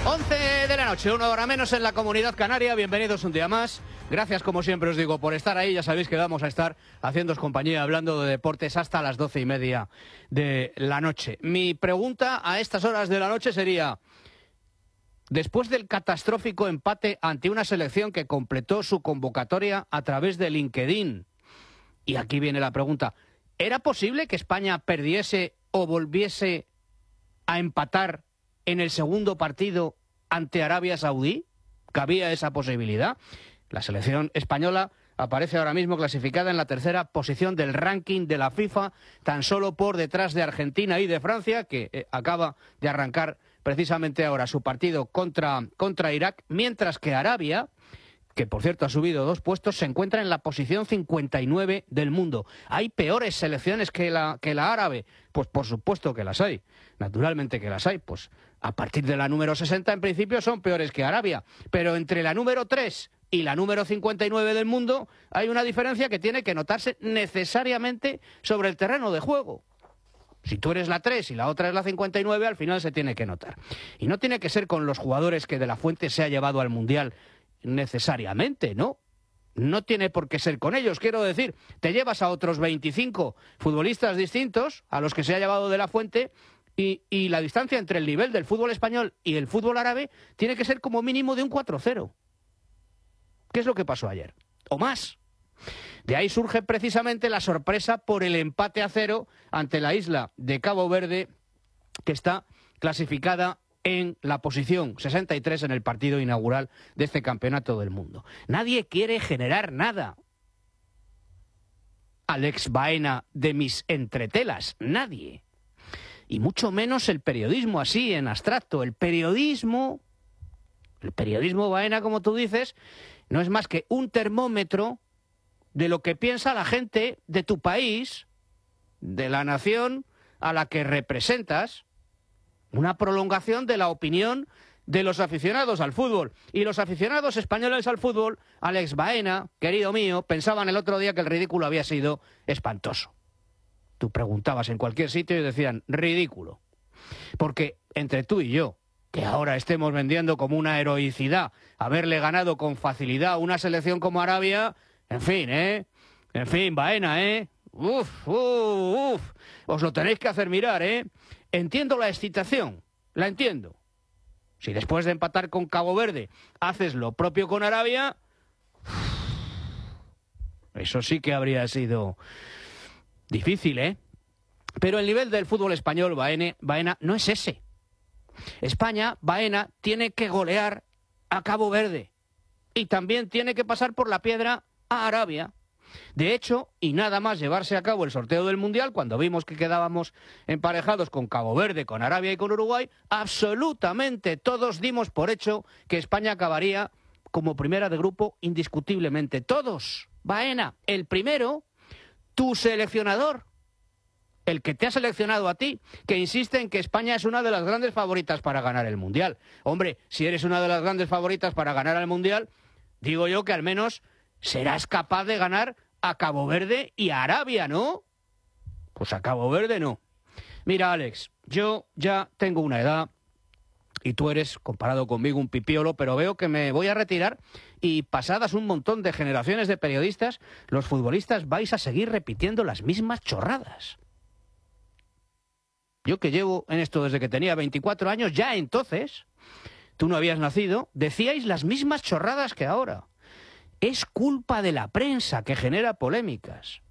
11 de la noche, 1 hora menos en la Comunidad Canaria. Bienvenidos un día más. Gracias, como siempre os digo, por estar ahí. Ya sabéis que vamos a estar haciéndoos compañía, hablando de deportes hasta las 12:30 de la noche. Mi pregunta a estas horas de la noche sería: después del catastrófico empate ante una selección que completó su convocatoria a través de LinkedIn, y aquí viene la pregunta, ¿era posible que España perdiese o volviese a empatar en el segundo partido ante Arabia Saudí? ¿Cabía esa posibilidad? La selección española aparece ahora mismo clasificada en la tercera posición del ranking de la FIFA, tan solo por detrás de Argentina y de Francia, que acaba de arrancar precisamente ahora su partido contra Irak, mientras que Arabia, que por cierto ha subido 2 puestos, se encuentra en la posición 59 del mundo. ¿Hay peores selecciones que la árabe? Pues por supuesto que las hay, naturalmente que las hay. Pues a partir de la número 60 en principio son peores que Arabia, pero entre la número 3 y la número 59 del mundo hay una diferencia que tiene que notarse necesariamente sobre el terreno de juego. Si tú eres la 3 y la otra es la 59, al final se tiene que notar. Y no tiene que ser con los jugadores que De La Fuente se ha llevado al Mundial necesariamente, ¿no? No tiene por qué ser con ellos. Quiero decir, te llevas a otros 25 futbolistas distintos a los que se ha llevado De La Fuente y la distancia entre el nivel del fútbol español y el fútbol árabe tiene que ser como mínimo de un 4-0. ¿Qué es lo que pasó ayer? O más. De ahí surge precisamente la sorpresa por el empate a 0 ante la isla de Cabo Verde, que está clasificada en la posición 63 en el partido inaugural de este campeonato del mundo. Nadie quiere generar nada. Alex Baena de mis entretelas, nadie. Y mucho menos el periodismo así, en abstracto. El periodismo, Baena, como tú dices, no es más que un termómetro de lo que piensa la gente de tu país, de la nación a la que representas, una prolongación de la opinión de los aficionados al fútbol. Y los aficionados españoles al fútbol, Alex Baena, querido mío, pensaban el otro día que el ridículo había sido espantoso. Tú preguntabas en cualquier sitio y decían, ridículo. Porque entre tú y yo, que ahora estemos vendiendo como una heroicidad haberle ganado con facilidad a una selección como Arabia, en fin, Baena, uf, os lo tenéis que hacer mirar, Entiendo la excitación, la entiendo. Si después de empatar con Cabo Verde haces lo propio con Arabia, eso sí que habría sido difícil, Pero el nivel del fútbol español, Baena, no es ese. España, Baena, tiene que golear a Cabo Verde y también tiene que pasar por la piedra a Arabia. De hecho, y nada más llevarse a cabo el sorteo del Mundial, cuando vimos que quedábamos emparejados con Cabo Verde, con Arabia y con Uruguay, absolutamente todos dimos por hecho que España acabaría como primera de grupo indiscutiblemente. Todos. Baena, el primero, tu seleccionador, el que te ha seleccionado a ti, que insiste en que España es una de las grandes favoritas para ganar el Mundial. Hombre, si eres una de las grandes favoritas para ganar el Mundial, digo yo que al menos serás capaz de ganar a Cabo Verde y a Arabia, ¿no? Pues a Cabo Verde no. Mira, Alex, yo ya tengo una edad y tú eres, comparado conmigo, un pipiolo, pero veo que me voy a retirar y pasadas un montón de generaciones de periodistas, los futbolistas vais a seguir repitiendo las mismas chorradas. Yo que llevo en esto desde que tenía 24 años, ya entonces, tú no habías nacido, decíais las mismas chorradas que ahora. Es culpa de la prensa que genera polémicas.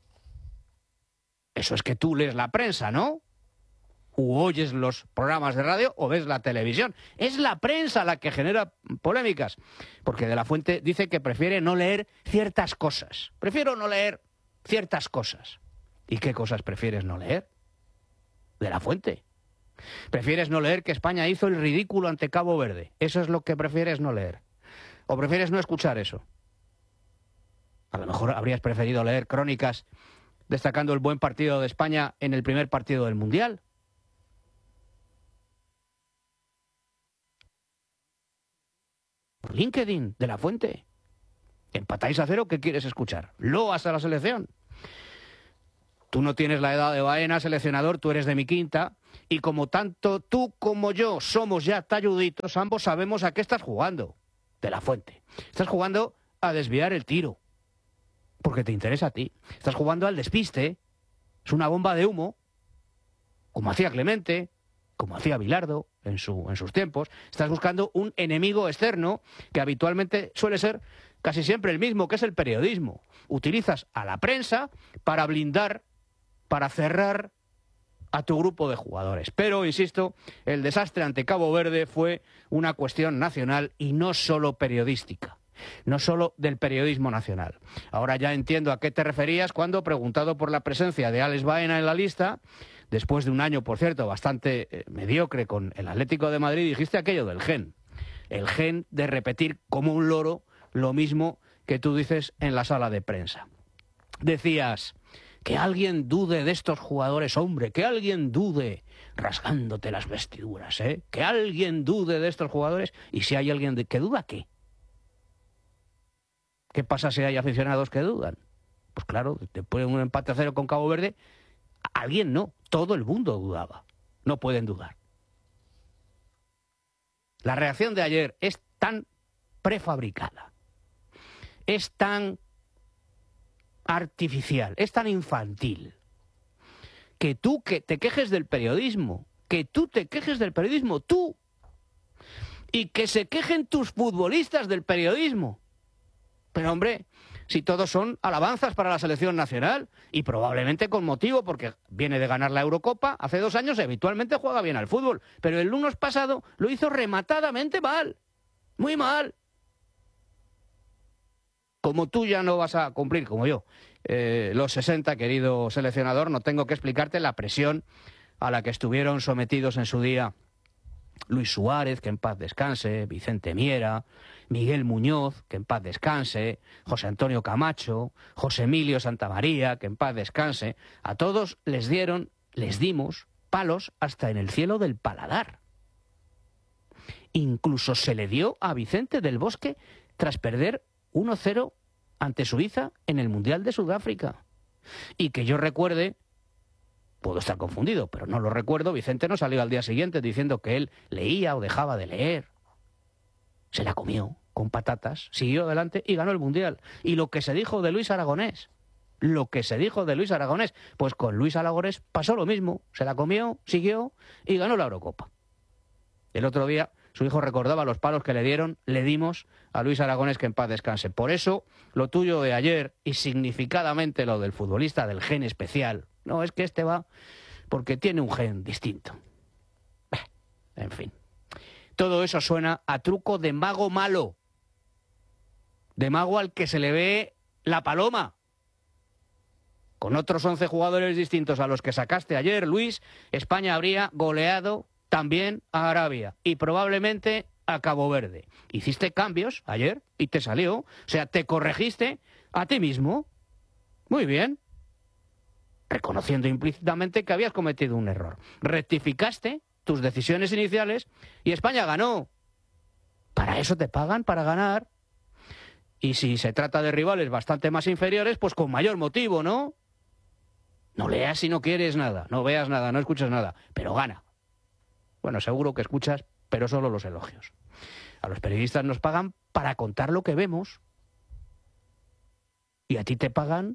Eso es que tú lees la prensa, ¿no? U oyes los programas de radio o ves la televisión. Es la prensa la que genera polémicas. Porque De La Fuente dice que prefiere no leer ciertas cosas. Prefiero no leer ciertas cosas. ¿Y qué cosas prefieres no leer? De La Fuente. ¿Prefieres no leer que España hizo el ridículo ante Cabo Verde? Eso es lo que prefieres no leer. ¿O prefieres no escuchar eso? A lo mejor habrías preferido leer crónicas destacando el buen partido de España en el primer partido del Mundial. Por LinkedIn, De La Fuente. Empatáis a 0, ¿qué quieres escuchar? Loas a la selección. Tú no tienes la edad de Baena, seleccionador, tú eres de mi quinta, Y como tanto tú como yo somos ya talluditos, ambos sabemos a qué estás jugando, De la Fuente. Estás jugando a desviar el tiro, porque te interesa a ti. Estás jugando al despiste, es una bomba de humo, como hacía Clemente, como hacía Bilardo en sus tiempos. Estás buscando un enemigo externo que habitualmente suele ser casi siempre el mismo, que es el periodismo. Utilizas a la prensa para blindar, para cerrar a tu grupo de jugadores. Pero, insisto, el desastre ante Cabo Verde fue una cuestión nacional y no solo periodística, no solo del periodismo nacional. Ahora ya entiendo a qué te referías cuando, preguntado por la presencia de Alex Baena en la lista, después de un año, por cierto, bastante mediocre con el Atlético de Madrid, dijiste aquello del gen. El gen de repetir como un loro lo mismo que tú dices en la sala de prensa. Decías: que alguien dude de estos jugadores, hombre, que alguien dude, rasgándote las vestiduras, ¿eh? Que alguien dude de estos jugadores. Y si hay alguien que duda, ¿qué? ¿Qué pasa si hay aficionados que dudan? Pues claro, después de un empate a 0 con Cabo Verde, alguien no, todo el mundo dudaba. No pueden dudar. La reacción de ayer es tan prefabricada, es tan artificial, es tan infantil, que tú que te quejes del periodismo, tú, y que se quejen tus futbolistas del periodismo. Pero hombre, si todos son alabanzas para la selección nacional, y probablemente con motivo, porque viene de ganar la Eurocopa, hace 2 años habitualmente juega bien al fútbol, pero el lunes pasado lo hizo rematadamente mal, muy mal. Como tú ya no vas a cumplir, como yo, los 60, querido seleccionador, no tengo que explicarte la presión a la que estuvieron sometidos en su día Luis Suárez, que en paz descanse, Vicente Miera, Miguel Muñoz, que en paz descanse, José Antonio Camacho, José Emilio Santamaría, que en paz descanse. A todos les dimos palos hasta en el cielo del paladar. Incluso se le dio a Vicente del Bosque tras perder 1-0 ante Suiza en el Mundial de Sudáfrica. Y que yo recuerde, puedo estar confundido, pero no lo recuerdo, Vicente no salió al día siguiente diciendo que él leía o dejaba de leer. Se la comió con patatas, siguió adelante y ganó el Mundial. Y lo que se dijo de Luis Aragonés, pues con Luis Aragonés pasó lo mismo. Se la comió, siguió y ganó la Eurocopa. El otro día su hijo recordaba los palos que le dimos a Luis Aragonés, que en paz descanse. Por eso, lo tuyo de ayer, y significadamente lo del futbolista del gen especial, no, es que este va porque tiene un gen distinto. En fin. Todo eso suena a truco de mago malo. De mago al que se le ve la paloma. Con otros 11 jugadores distintos a los que sacaste ayer, Luis, España habría goleado también a Arabia y probablemente a Cabo Verde. Hiciste cambios ayer y te salió. O sea, te corregiste a ti mismo. Muy bien. Reconociendo implícitamente que habías cometido un error. Rectificaste tus decisiones iniciales y España ganó. Para eso te pagan, para ganar. Y si se trata de rivales bastante más inferiores, pues con mayor motivo, ¿no? No leas si no quieres nada, no veas nada, no escuchas nada, pero gana. Bueno, seguro que escuchas, pero solo los elogios. A los periodistas nos pagan para contar lo que vemos. Y a ti te pagan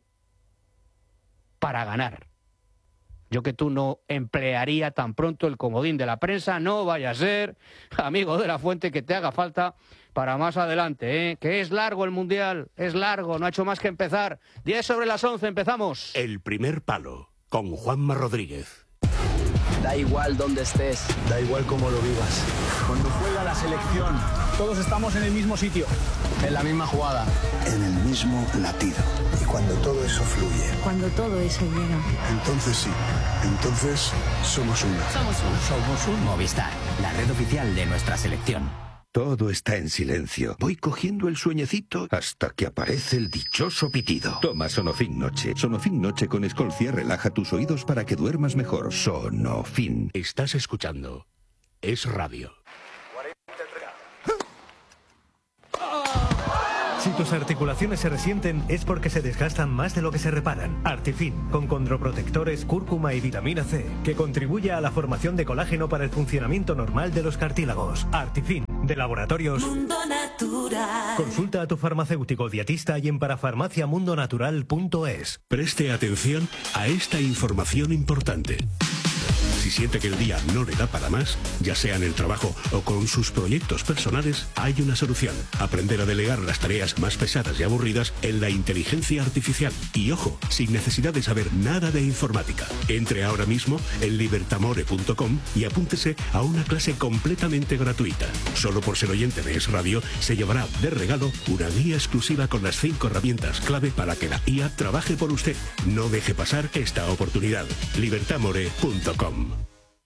para ganar. Yo que tú no emplearía tan pronto el comodín de la prensa, no vaya a ser, amigo de la Fuente, que te haga falta para más adelante, ¿eh? Que es largo el Mundial, es largo, no ha hecho más que empezar. 10 sobre las 11, empezamos. El primer palo, con Juanma Rodríguez. Da igual dónde estés, da igual cómo lo vivas. Cuando juega la selección, todos estamos en el mismo sitio, en la misma jugada, en el mismo latido. Y cuando todo eso fluye, cuando todo eso llega, entonces sí, entonces somos uno. Somos un Movistar, la red oficial de nuestra selección. Todo está en silencio. Voy cogiendo el sueñecito hasta que aparece el dichoso pitido. Toma Sonofin Noche. Sonofin Noche con Escolcia relaja tus oídos para que duermas mejor. Sonofin. Estás escuchando Es Radio. Si tus articulaciones se resienten es porque se desgastan más de lo que se reparan. Artifin, con condroprotectores, cúrcuma y vitamina C, que contribuye a la formación de colágeno para el funcionamiento normal de los cartílagos. Artifin, de Laboratorios Mundo Natural. Consulta a tu farmacéutico dietista y en parafarmaciamundonatural.es. Preste atención a esta información importante. Si siente que el día no le da para más, ya sea en el trabajo o con sus proyectos personales, hay una solución. Aprender a delegar las tareas más pesadas y aburridas en la inteligencia artificial. Y ojo, sin necesidad de saber nada de informática. Entre ahora mismo en libertamore.com y apúntese a una clase completamente gratuita. Solo por ser oyente de Es Radio, se llevará de regalo una guía exclusiva con las 5 herramientas clave para que la IA trabaje por usted. No deje pasar esta oportunidad. libertamore.com.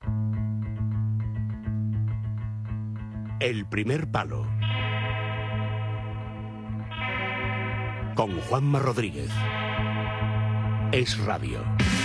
El primer palo. Con Juanma Rodríguez. Es Radio.